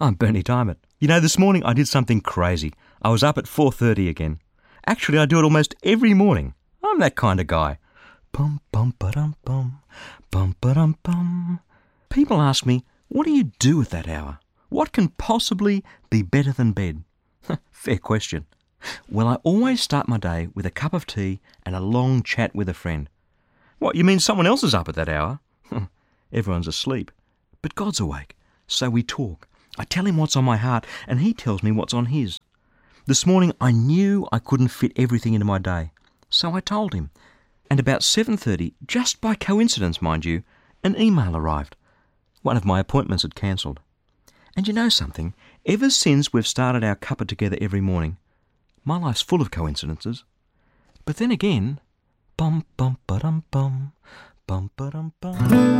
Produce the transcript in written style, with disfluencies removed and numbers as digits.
I'm Bernie Diamond. You know, this morning I did something crazy. I was up at 4:30 again. Actually, I do it almost every morning. I'm that kind of guy. Bum bum ba-dum bum, bum ba-dum bum. People ask me, what do you do at that hour? What can possibly be better than bed? Fair question. Well, I always start my day with a cup of tea and a long chat with a friend. What, you mean someone else is up at that hour? Everyone's asleep. But God's awake, so we talk. I tell him what's on my heart, and he tells me what's on his. This morning I knew I couldn't fit everything into my day, so I told him. And about 7:30, just by coincidence, mind you, an email arrived. One of my appointments had cancelled. And you know something? Ever since we've started our cuppa together every morning, my life's full of coincidences. But then again, bum bum ba-dum bum, bum ba-dum bum.